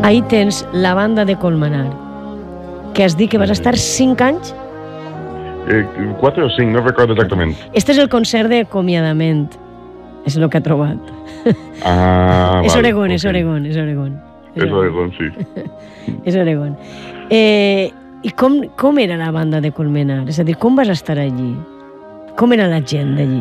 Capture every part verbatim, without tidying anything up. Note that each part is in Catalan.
Ahí tens la banda de Colmenar, que has dit que vas estar cinc anys? Eh, quatre o cinc, no recordo exactament. Este és el concert d'acomiadament, és el que ha trobat. Ah, és val, Oregon, okay. és Oregon, és Oregon. És Oregon, sí. És Oregon. Eh, I com, com era la banda de Colmenar? És a dir, com vas estar allí? Com era la gent d'allí?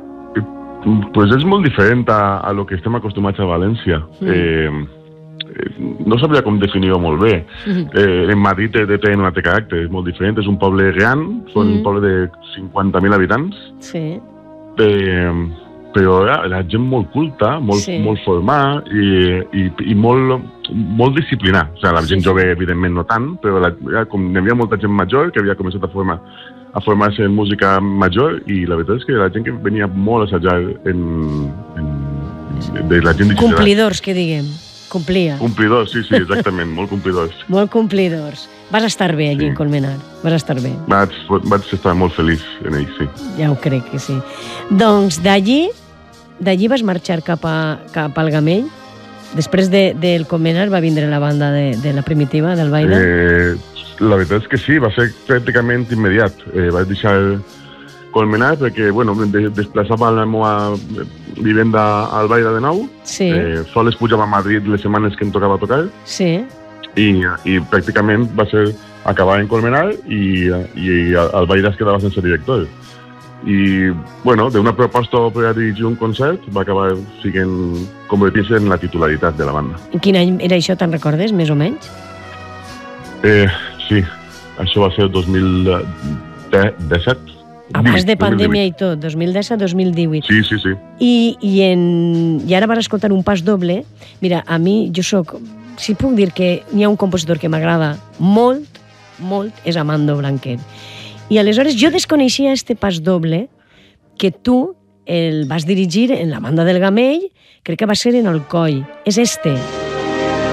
Pues és molt diferent a, a lo que estem acostumats a València. Mm. Eh, no sabria com definir-ho molt bé. Mm. Eh, en Madrid té, té un altre caràcter, és molt diferent. És un poble gran, són mm. un poble de cinquanta mil habitants. Sí. Eh, però era, era gent molt culta, molt, sí. molt formada i, i, i molt, molt disciplinada. O sigui, la gent sí. jove, evidentment, no tant, però la, ja, com hi havia molta gent major que havia començat a formar a formar-se en música major i la veritat és que la gent que venia molt a assajar en, en, de la gent digital. Complidors, que diguem. Complia. Complidors, sí, sí, exactament, molt complidors. Molt complidors. Vas estar bé allí sí. en Colmenar, vas estar bé. Vaig, vaig estar molt feliç en ell, sí. Ja ho crec que sí. Doncs d'allí, d'allí vas marxar cap, a, cap al Gamell? Després de, del Colmenar va vindre la banda de, de la Primitiva, del Baida? Eh, la veritat és que sí, va ser pràcticament immediat. Eh, vaig deixar Colmenar perquè, bueno, de, desplaçava la meva vivenda al Baida de nou. Sí. Eh, sols pujava a Madrid les setmanes que em tocava tocar. Sí. I, i pràcticament va ser acabar en Colmenar i, i el Baida es quedava sense director. I, bueno, d'una proposta per a dirigir un concert va acabar siguent convertir-se en la titularitat de la banda. Quin any era això, te'n recordes, més o menys? Eh, sí, això va ser el dos mil disset. Abans de pandèmia i tot, dos mil disset dos mil divuit. Sí, sí, sí. I, i, en, I ara vas escoltar un pas doble. Mira, a mi, jo soc... Si puc dir que hi ha un compositor que m'agrada molt, molt, és Amando Blanquet. I aleshores jo desconeixia este pas doble que tu el vas dirigir en la banda del Gamell, crec que va ser en Alcoi. És este.